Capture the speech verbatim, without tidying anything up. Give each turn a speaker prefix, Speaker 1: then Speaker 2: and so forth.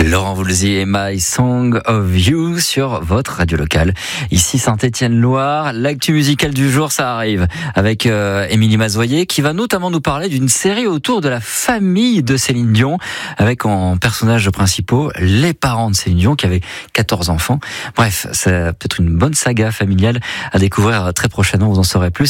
Speaker 1: Laurent Voulzy et My Song of You sur votre radio locale. Ici Saint-Étienne-Loire, l'actu musicale du jour, ça arrive avec euh, Émilie Mazoyer qui va notamment nous parler d'une série autour de la famille de Céline Dion avec en personnages principaux les parents de Céline Dion qui avaient quatorze enfants. Bref, c'est peut-être une bonne saga familiale à découvrir très prochainement, vous en saurez plus.